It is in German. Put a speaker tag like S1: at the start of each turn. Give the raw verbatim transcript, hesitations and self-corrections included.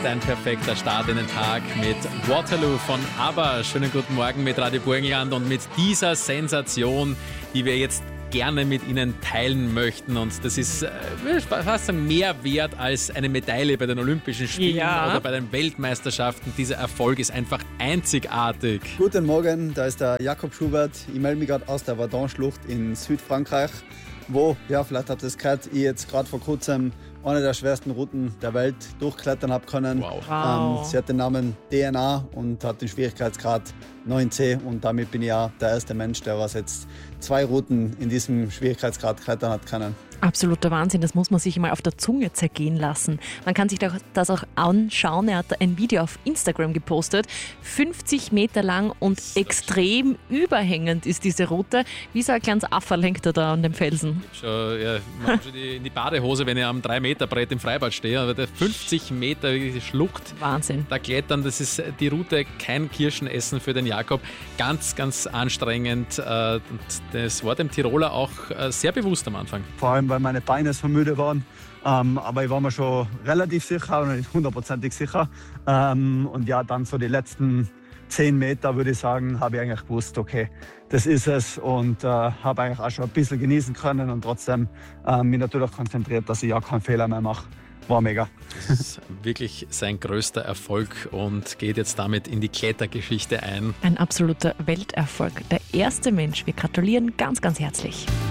S1: Ein perfekter Start in den Tag mit Waterloo von ABBA. Schönen guten Morgen mit Radio Burgenland und mit dieser Sensation, die wir jetzt gerne mit Ihnen teilen möchten. Und das ist äh, fast sagen, mehr wert als eine Medaille bei den Olympischen Spielen ja. oder bei den Weltmeisterschaften. Dieser Erfolg ist einfach einzigartig.
S2: Guten Morgen, da ist der Jakob Schubert. Ich melde mich gerade aus der Verdun-Schlucht in Südfrankreich, wo, ja, vielleicht habt ihr es gehört, ich jetzt gerade vor kurzem eine der schwersten Routen der Welt durchklettern habe können.
S1: Wow.
S2: Ähm, sie hat den Namen D N A und hat den Schwierigkeitsgrad neun C und damit bin ich auch der erste Mensch, der was jetzt zwei Routen in diesem Schwierigkeitsgrad klettern hat können.
S3: Absoluter Wahnsinn, das muss man sich mal auf der Zunge zergehen lassen. Man kann sich das auch anschauen. Er hat ein Video auf Instagram gepostet. fünfzig Meter lang und extrem überhängend ist diese Route. Wie so ein kleines Affer hängt er da an dem Felsen.
S1: Schon, ja, ich mache schon die, in die Badehose, wenn ich am drei Meter Brett im Freibad stehe. Aber der fünfzig Meter Schlucht.
S3: Wahnsinn.
S1: Da klettern, das ist die Route, kein Kirschenessen für den Jakob. Ganz, ganz anstrengend. Und das war dem Tiroler auch sehr bewusst am Anfang.
S4: Vor allem, weil meine Beine so müde waren. Ähm, aber ich war mir schon relativ sicher und nicht hundertprozentig sicher. Ähm, und ja, dann so die letzten zehn Meter, würde ich sagen, habe ich eigentlich gewusst, okay, das ist es. Und äh, habe eigentlich auch schon ein bisschen genießen können und trotzdem äh, mich natürlich konzentriert, dass ich ja keinen Fehler mehr mache. War mega.
S1: Das ist wirklich sein größter Erfolg und geht jetzt damit in die Klettergeschichte ein.
S3: Ein absoluter Welterfolg. Der erste Mensch. Wir gratulieren ganz, ganz herzlich.